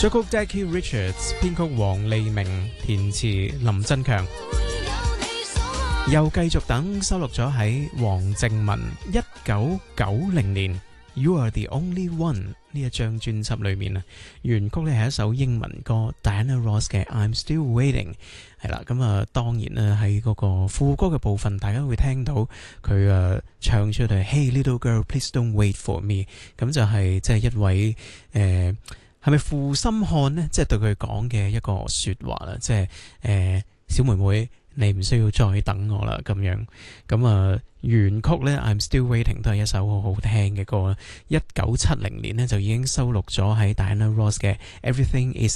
作曲 Jackie Richards， 編曲黃利明，填詞林振強。又繼續等收錄咗喺黃靜文1990年 You Are The Only One 呢一張專輯裏面啊，原曲咧係一首英文歌 Diana Ross 嘅 I'm Still Waiting。 係啦，咁啊當然咧喺嗰個副歌嘅部分，大家會聽到佢唱出嚟 Hey little girl please don't wait for me， 咁就係即係一位係咪負心漢呢？即係對佢講嘅一個說話啦，即係小妹妹，你唔需要再等我啦咁樣。咁原曲呢 I'm Still Waiting 都係一首好好聽嘅歌啦。1970年呢就已經收錄咗喺 Diana Ross 嘅 Everything Is